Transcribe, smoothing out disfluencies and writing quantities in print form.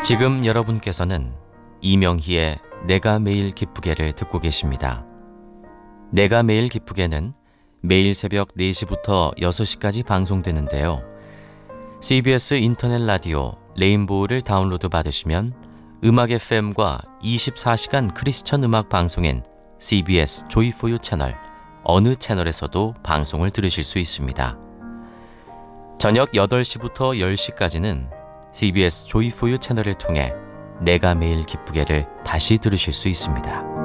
지금 여러분께서는 이명희의 내가 매일 기쁘게를 듣고 계십니다. 내가 매일 기쁘게는 매일 새벽 4시부터 6시까지 방송되는데요. CBS 인터넷 라디오 레인보우를 다운로드 받으시면 음악 FM과 24시간 크리스천 음악 방송인 CBS 조이포유 채널 어느 채널에서도 방송을 들으실 수 있습니다. 저녁 8시부터 10시까지는 CBS 조이포유 채널을 통해 내가 매일 기쁘게를 다시 들으실 수 있습니다.